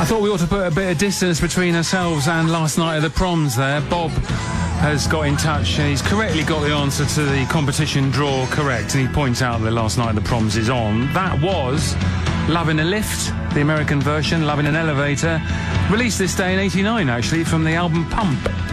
thought we ought to put a bit of distance between ourselves and last night at the proms there. Bob has got in touch and he's correctly got the answer to the competition draw correct, and he points out that last night at the proms is on. That was Love in a Lift, the American version, Love in an Elevator, released this day in '89 actually from the album Pump.